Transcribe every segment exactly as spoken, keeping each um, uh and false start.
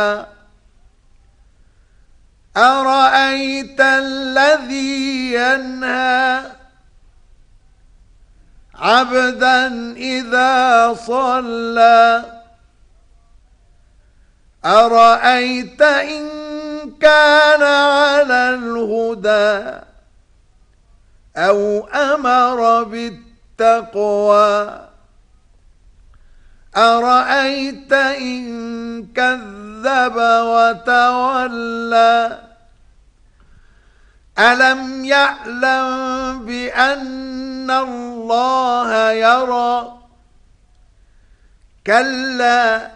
أرأيت الذي ينهى عبدا إذا صلى أرأيت إن كان على الهدى أو أمر بالتقوى أرأيت إن كذب وتولى ألم يعلم بأن الله يرى كلا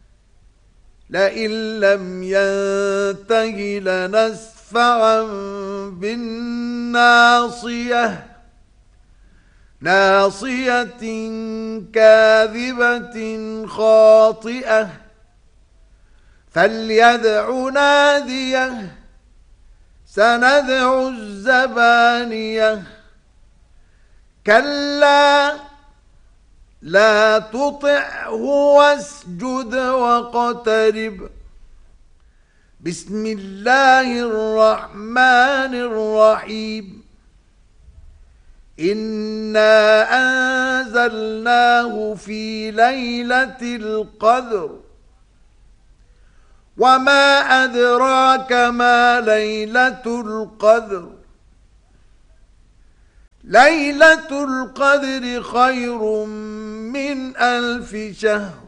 لئن لم ينته لنسفعا بالناصية ناصية كاذبة خاطئة فليدع ناديه سندع الزبانية كلا لا تطعه واسجد واقترب بسم الله الرحمن الرحيم إنا أنزلناه في ليلة القدر وما أدراك ما ليلة القدر ليلة القدر خير من ألف شهر